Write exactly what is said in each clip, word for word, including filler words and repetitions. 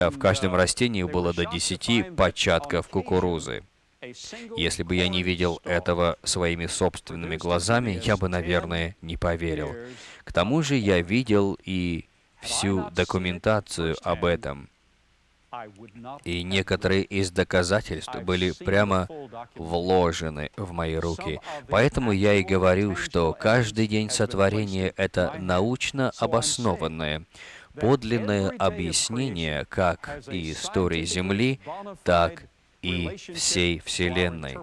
В каждом растении было до десяти початков кукурузы. Если бы я не видел этого своими собственными глазами, я бы, наверное, не поверил. К тому же я видел и всю документацию об этом. И некоторые из доказательств были прямо вложены в мои руки. Поэтому я и говорю, что каждый день сотворения — это научно обоснованное, подлинное объяснение как и истории Земли, так и всей Вселенной.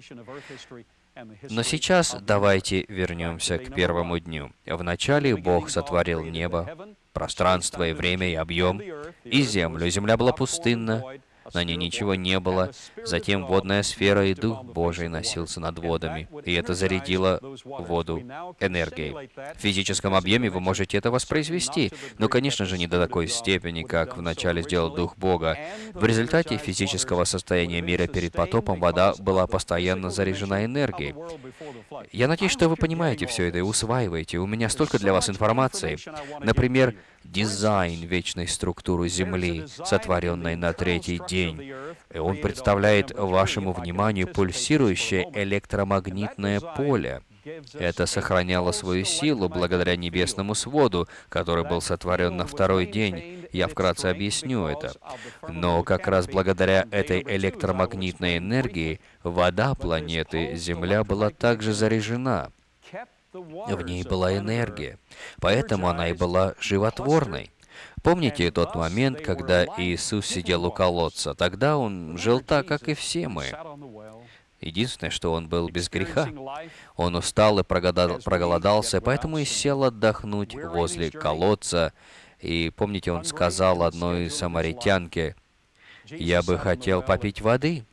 Но сейчас давайте вернемся к первому дню. Вначале Бог сотворил небо, пространство и время, и объем, и землю. Земля была пустынна, на ней ничего не было. Затем водная сфера и Дух Божий носился над водами, и это зарядило воду энергией. В физическом объеме вы можете это воспроизвести, но, конечно же, не до такой степени, как вначале сделал Дух Бога. В результате физического состояния мира перед потопом вода была постоянно заряжена энергией. Я надеюсь, что вы понимаете все это и усваиваете. У меня столько для вас информации. Например, дизайн вечной структуры Земли, сотворенной на третий день. И он представляет вашему вниманию пульсирующее электромагнитное поле. Это сохраняло свою силу благодаря небесному своду, который был сотворен на второй день. Я вкратце объясню это. Но как раз благодаря этой электромагнитной энергии вода планеты Земля была также заряжена. В ней была энергия, поэтому она и была животворной. Помните тот момент, когда Иисус сидел у колодца? Тогда Он жил так, как и все мы. Единственное, что Он был без греха. Он устал и проголодался, поэтому и сел отдохнуть возле колодца. И помните, Он сказал одной самаритянке: «Я бы хотел попить воды».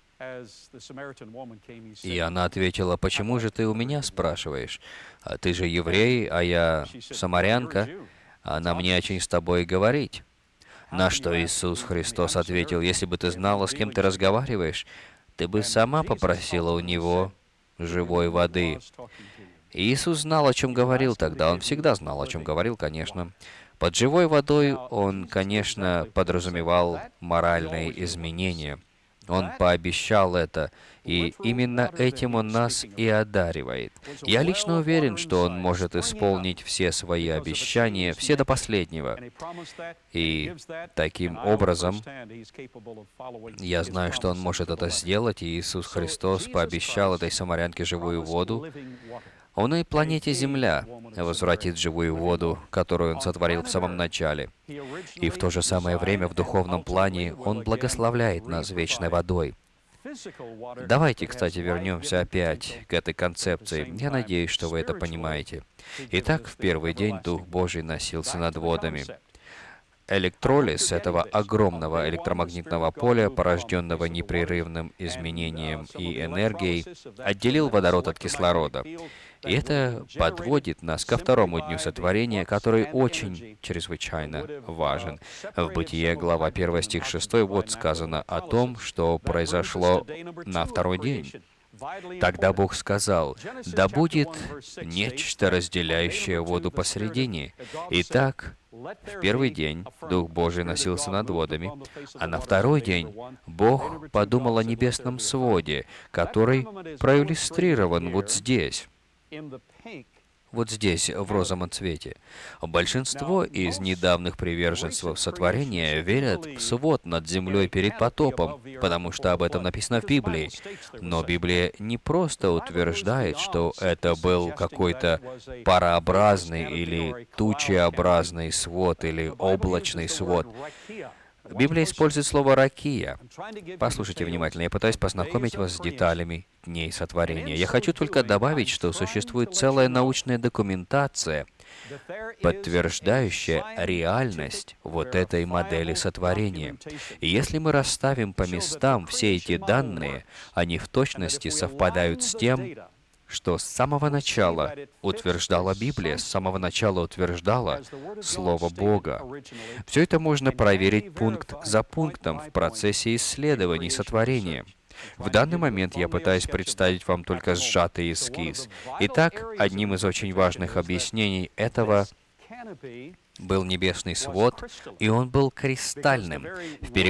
И она ответила: «Почему же ты у меня спрашиваешь? Ты же еврей, а я самарянка, а нам не о чем с тобой говорить». На что Иисус Христос ответил: «Если бы ты знала, с кем ты разговариваешь, ты бы сама попросила у Него живой воды». И Иисус знал, о чем говорил тогда. Он всегда знал, о чем говорил, конечно. Под живой водой Он, конечно, подразумевал моральные изменения. Он пообещал это, и именно этим Он нас и одаривает. Я лично уверен, что Он может исполнить все свои обещания, все до последнего. И таким образом, я знаю, что Он может это сделать, и Иисус Христос пообещал этой самарянке живую воду. Он и планете Земля возвратит живую воду, которую Он сотворил в самом начале. И в то же самое время в духовном плане Он благословляет нас вечной водой. Давайте, кстати, вернемся опять к этой концепции. Я надеюсь, что вы это понимаете. Итак, в первый день Дух Божий носился над водами. Электролиз этого огромного электромагнитного поля, порожденного непрерывным изменением и энергией, отделил водород от кислорода. И это подводит нас ко второму дню сотворения, который очень чрезвычайно важен. В Бытие, глава первая, стих шестой, вот сказано о том, что произошло на второй день. Тогда Бог сказал: «Да будет нечто, разделяющее воду посередине». Итак, в первый день Дух Божий носился над водами, а на второй день Бог подумал о небесном своде, который проиллюстрирован вот здесь. Вот здесь, в розовом цвете. Большинство из недавних приверженцев сотворения верят в свод над землей перед потопом, потому что об этом написано в Библии. Но Библия не просто утверждает, что это был какой-то парообразный или тучеобразный свод, или облачный свод. Библия использует слово «ракия». Послушайте внимательно, я пытаюсь познакомить вас с деталями дней сотворения. Я хочу только добавить, что существует целая научная документация, подтверждающая реальность вот этой модели сотворения. И если мы расставим по местам все эти данные, они в точности совпадают с тем, что с самого начала утверждала Библия, с самого начала утверждала Слово Бога. Все это можно проверить пункт за пунктом в процессе исследований сотворения. В данный момент я пытаюсь представить вам только сжатый эскиз. Итак, одним из очень важных объяснений этого был небесный свод, и он был кристальным. В